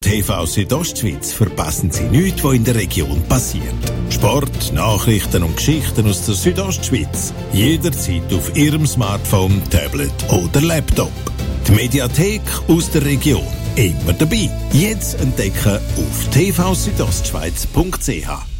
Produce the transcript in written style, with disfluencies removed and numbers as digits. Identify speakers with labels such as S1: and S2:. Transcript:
S1: TV Südostschweiz verpassen Sie nichts, was in der Region passiert. Sport, Nachrichten und Geschichten aus der Südostschweiz. Jederzeit auf Ihrem Smartphone, Tablet oder Laptop. Die Mediathek aus der Region. Immer dabei. Jetzt entdecken auf tvsüdostschweiz.ch.